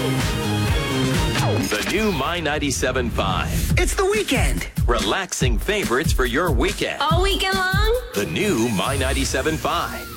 The new My 97.5. It's the weekend. Relaxing favorites for your weekend. All weekend long? The new My 97.5.